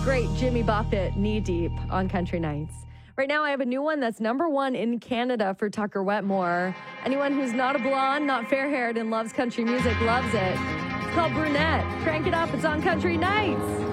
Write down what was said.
Great Jimmy Buffett, Knee Deep on Country Nights. Right now, I have a new one that's number one in Canada for Tucker Wetmore. Anyone who's not a blonde, not fair-haired, and loves country music loves it. It's called Brunette. Crank it up. It's on Country Nights.